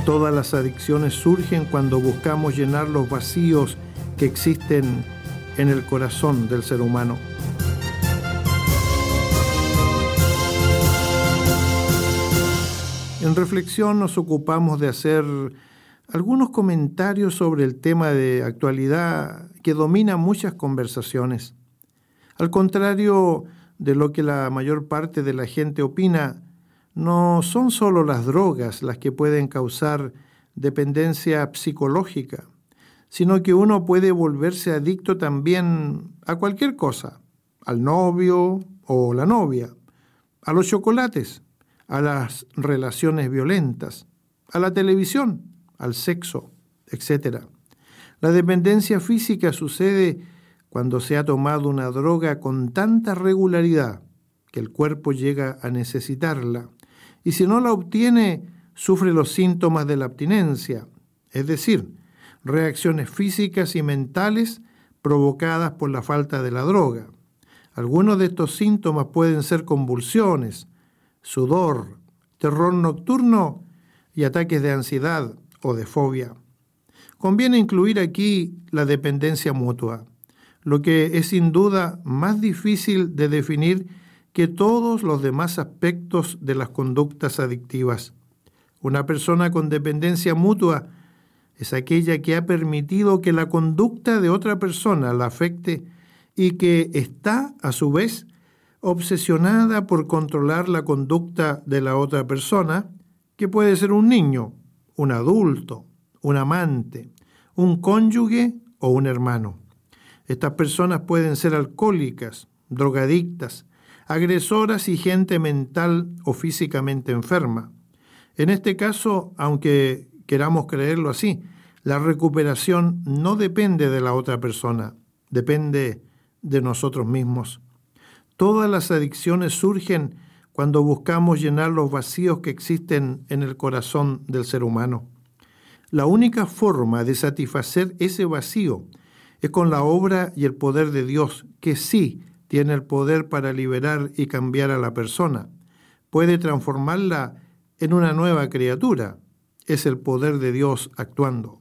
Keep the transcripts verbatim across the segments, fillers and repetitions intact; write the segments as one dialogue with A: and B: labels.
A: Todas las adicciones surgen cuando buscamos llenar los vacíos que existen en el corazón del ser humano. En reflexión nos ocupamos de hacer algunos comentarios sobre el tema de actualidad que domina muchas conversaciones. Al contrario de lo que la mayor parte de la gente opina, no son solo las drogas las que pueden causar dependencia psicológica, sino que uno puede volverse adicto también a cualquier cosa, al novio o la novia, a los chocolates, a las relaciones violentas, a la televisión, al sexo, etcétera. La dependencia física sucede cuando se ha tomado una droga con tanta regularidad que el cuerpo llega a necesitarla, y si no la obtiene, sufre los síntomas de la abstinencia, es decir, reacciones físicas y mentales provocadas por la falta de la droga. Algunos de estos síntomas pueden ser convulsiones, sudor, terror nocturno y ataques de ansiedad o de fobia. Conviene incluir aquí la dependencia mutua, lo que es sin duda más difícil de definir que todos los demás aspectos de las conductas adictivas. Una persona con dependencia mutua es aquella que ha permitido que la conducta de otra persona la afecte y que está, a su vez, obsesionada por controlar la conducta de la otra persona, que puede ser un niño, un adulto, un amante, un cónyuge o un hermano. Estas personas pueden ser alcohólicas, drogadictas, agresoras y gente mental o físicamente enferma. En este caso, aunque queramos creerlo así, la recuperación no depende de la otra persona, depende de nosotros mismos. Todas las adicciones surgen cuando buscamos llenar los vacíos que existen en el corazón del ser humano. La única forma de satisfacer ese vacío es con la obra y el poder de Dios, que sí tiene el poder para liberar y cambiar a la persona. Puede transformarla en una nueva criatura. Es el poder de Dios actuando.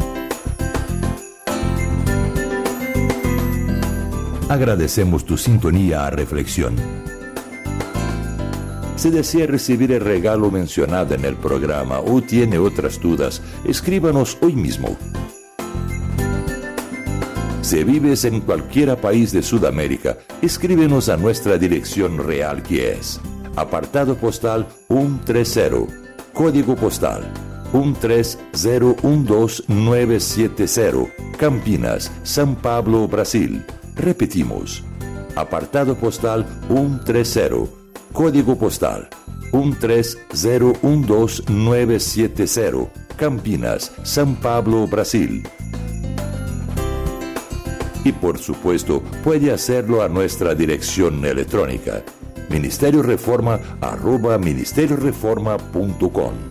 B: Agradecemos tu sintonía a Reflexión. Si desea recibir el regalo mencionado en el programa o tiene otras dudas, escríbanos hoy mismo. Si vives en cualquier país de Sudamérica, escríbenos a nuestra dirección real, que es apartado postal ciento treinta, código postal uno tres cero uno dos nueve siete cero, Campinas, São Paulo, Brasil. Repetimos, apartado postal ciento treinta, código postal uno tres cero uno dos nueve siete cero, Campinas, São Paulo, Brasil. Y por supuesto, puede hacerlo a nuestra dirección electrónica, ministerio reforma arroba ministerio reforma punto com.